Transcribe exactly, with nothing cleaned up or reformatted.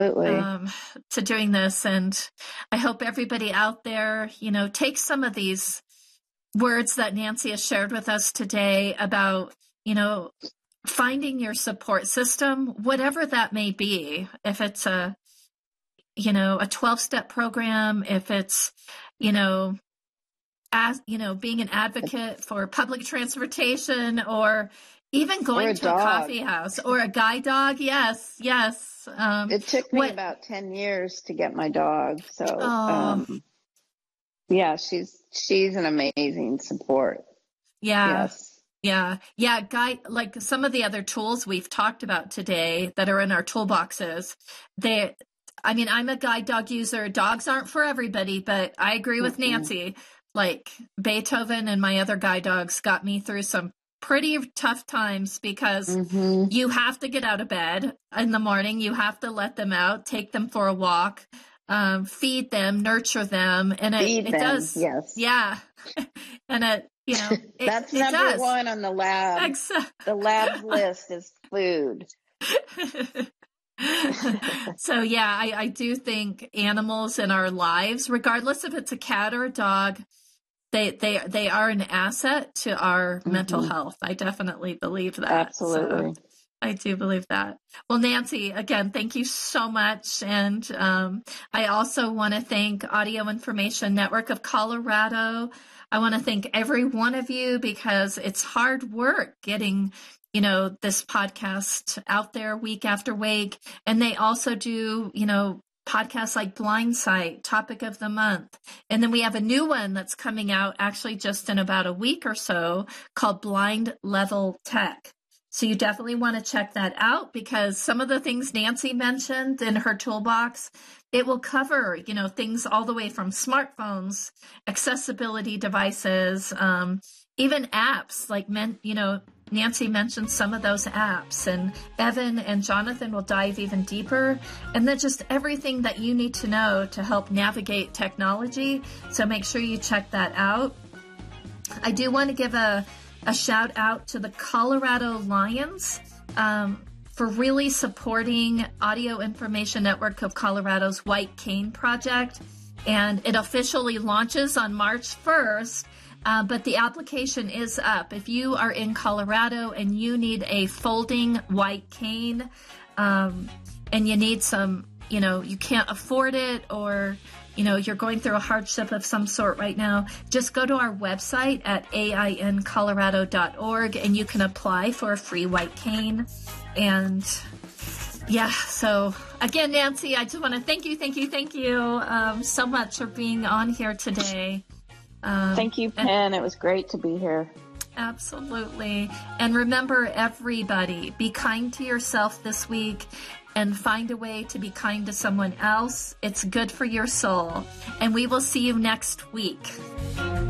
um, to doing this. And I hope everybody out there, you know, takes some of these words that Nancy has shared with us today about, you know, finding your support system, whatever that may be. If it's a, you know, a twelve-step program, if it's, you know, as, you know, being an advocate for public transportation, or even going a to dog. a coffee house, or a guide dog. Yes, yes. Um, it took me what, about ten years to get my dog. So, oh, um, yeah, she's, she's an amazing support. yeah. Yes. Yeah. Yeah. Guide, like some of the other tools we've talked about today that are in our toolboxes, they, I mean, I'm a guide dog user. Dogs aren't for everybody, but I agree with mm-hmm. Nancy. Like Beethoven and my other guide dogs got me through some pretty tough times, because mm-hmm. you have to get out of bed in the morning. You have to let them out, take them for a walk, um, feed them, nurture them. And it, feed it them, does. Yes. Yeah. And it, you know, it, that's it number does. one on the lab. Exactly. The lab's list is food. So yeah, I, I do think animals in our lives, regardless if it's a cat or a dog, they they they are an asset to our mm-hmm. mental health. I definitely believe that. Absolutely. So I do believe that. Well, Nancy, again, thank you so much. And um, I also want to thank Audio Information Network of Colorado. I want to thank every one of you, because it's hard work getting, you know, this podcast out there week after week. And they also do, you know, podcasts like Blindsight, Topic of the Month. And then we have a new one that's coming out actually just in about a week or so, called Blind Level Tech. So you definitely want to check that out, because some of the things Nancy mentioned in her toolbox, it will cover, you know, things all the way from smartphones, accessibility devices, um, even apps like, men, you know, Nancy mentioned some of those apps, and Evan and Jonathan will dive even deeper, and then just everything that you need to know to help navigate technology. So make sure you check that out. I do want to give a, a shout out to the Colorado Lions um, for really supporting Audio Information Network of Colorado's White Cane Project. And it officially launches on March first. Uh, but the application is up. If you are in Colorado and you need a folding white cane, um, and you need some, you know, you can't afford it, or, you know, you're going through a hardship of some sort right now, just go to our website at A I N colorado dot org and you can apply for a free white cane. And yeah, so again, Nancy, I just want to thank you, thank you, thank you um, so much for being on here today. Um, Thank you, Pen. And it was great to be here. Absolutely. And remember, everybody, be kind to yourself this week and find a way to be kind to someone else. It's good for your soul. And we will see you next week.